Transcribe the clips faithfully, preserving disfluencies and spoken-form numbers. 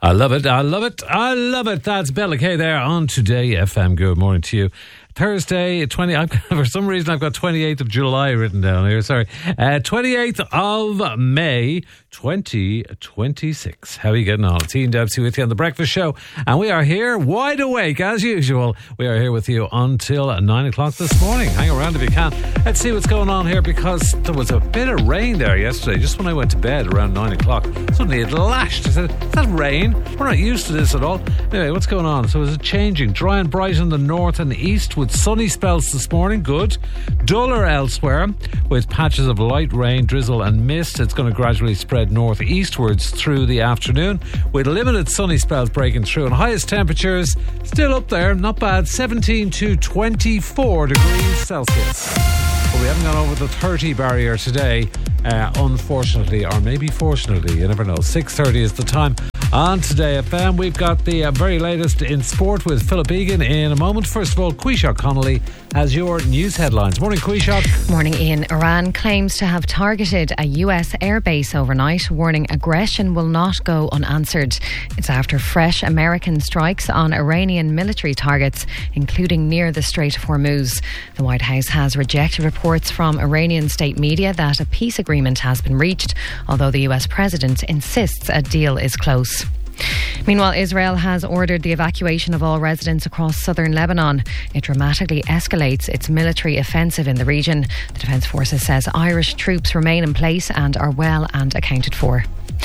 I love it, I love it, I love it. That's Bella Kay there on Today F M. Good morning to you. Thursday, twenty. I've got, for some reason, I've got twenty-eighth of July written down here. Sorry, uh, twenty-eighth of May, twenty twenty-six. How are you getting on? Ian Dempsey with you on the Breakfast Show, and we are here wide awake as usual. We are here with you until nine o'clock this morning. Hang around if you can. Let's see what's going on here, because there was a bit of rain there yesterday. Just when I went to bed around nine o'clock, suddenly it lashed. I said, "Is that rain? We're not used to this at all." Anyway, what's going on? So is it changing? Dry and bright in the north and east with sunny spells this morning, good. Duller elsewhere with patches of light rain, drizzle and mist. It's going to gradually spread northeastwards through the afternoon with limited sunny spells breaking through, and highest temperatures still up there, not bad, seventeen to twenty-four degrees Celsius. But we haven't gone over the thirty barrier today, uh, unfortunately, or maybe fortunately, you never know. six thirty is the time. On Today F M, we've got the uh, very latest in sport with Philip Egan in a moment. First of all, Quishak Connolly has your news headlines. Morning, Quishak. Morning, Ian. Iran claims to have targeted a U S airbase overnight, warning aggression will not go unanswered. It's after fresh American strikes on Iranian military targets, including near the Strait of Hormuz. The White House has rejected reports from Iranian state media that a peace agreement has been reached, although the U S president insists a deal is close. Meanwhile, Israel has ordered the evacuation of all residents across southern Lebanon. It dramatically escalates its military offensive in the region. The Defence Forces says Irish troops remain in place and are well and accounted for.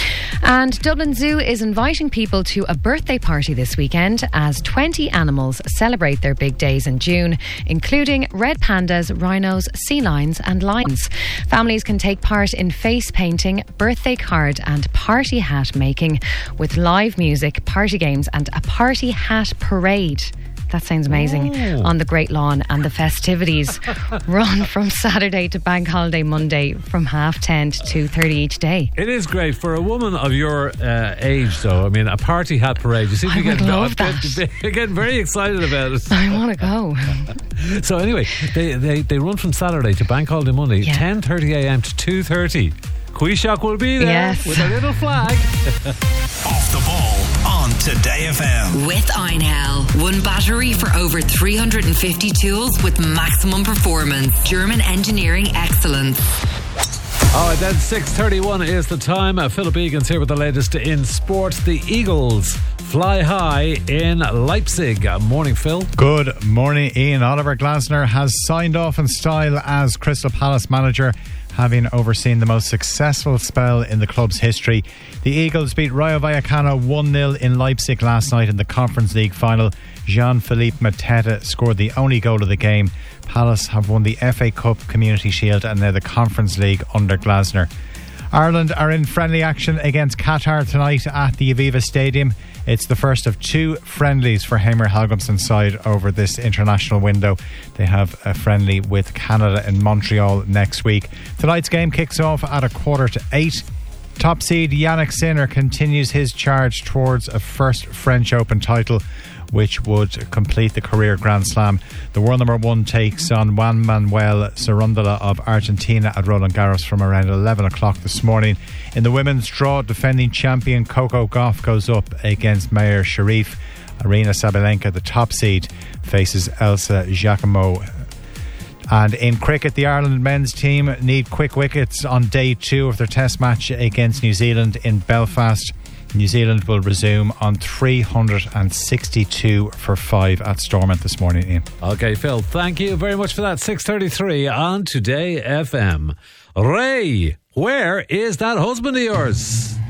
And Dublin Zoo is inviting people to a birthday party this weekend as twenty animals celebrate their big days in June, including red pandas, rhinos, sea lions and lions. Families can take part in face painting, birthday card and party hat making with live music, party games and a party hat parade. That sounds amazing. Oh. On the Great Lawn, and the festivities run from Saturday to Bank Holiday Monday from half ten to two thirty each day. It is great for a woman of your uh, age, though. I mean, a party hat parade. You seem to I be getting, love that. You're getting very excited about it. I want to go. So anyway, they, they, they run from Saturday to Bank Holiday Monday, yeah. ten thirty a.m. to two thirty. Quishak will be there yes. with a little flag. Off the ball on Today F M. With Einhell. One battery for over three hundred fifty tools with maximum performance. German engineering excellence. All right, then six thirty-one is the time. Uh, Philip Egan's here with the latest in sport. The Eagles fly high in Leipzig. Uh, morning, Phil. Good morning, Ian. Oliver Glasner has signed off in style as Crystal Palace manager, having overseen the most successful spell in the club's history. The Eagles beat Rayo Vallecano one nil in Leipzig last night in the Conference League final. Jean-Philippe Mateta scored the only goal of the game. Palace have won the F A Cup, Community Shield and now the Conference League under Glasner. Ireland are in friendly action against Qatar tonight at the Aviva Stadium. It's the first of two friendlies for Heimir Hallgrimsson's side over this international window. They have a friendly with Canada in Montreal next week. Tonight's game kicks off at a quarter to eight. Top seed Yannick Sinner continues his charge towards a first French Open title, which would complete the career Grand Slam. The world number one takes on Juan Manuel Cerundolo of Argentina at Roland Garros from around eleven o'clock this morning. In the women's draw, defending champion Coco Gauff goes up against Mayar Sharif. Arina Sabalenka, the top seed, faces Elsa Giacomo. And in cricket, the Ireland men's team need quick wickets on day two of their test match against New Zealand in Belfast. New Zealand will resume on three hundred sixty-two for five at Stormont this morning, Ian. Okay, Phil, thank you very much for that. six thirty-three on Today F M. Ray, where is that husband of yours?